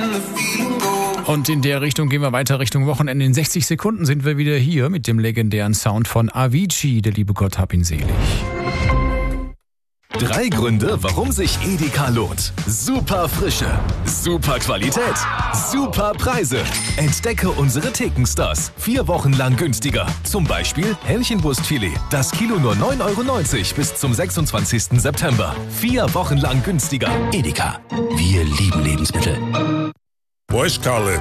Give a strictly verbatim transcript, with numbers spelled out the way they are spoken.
Und in der Richtung gehen wir weiter Richtung Wochenende. In sechzig Sekunden sind wir wieder hier mit dem legendären Sound von Avicii. Der liebe Gott hab ihn selig. Drei Gründe, warum sich Edeka lohnt. Super Frische, super Qualität, super Preise. Entdecke unsere Thekenstars. Vier Wochen lang günstiger. Zum Beispiel Hähnchenbrustfilet. Das Kilo nur neun Euro neunzig bis zum sechsundzwanzigsten September. Vier Wochen lang günstiger. Edeka. Wir lieben Lebensmittel. Boys Karle.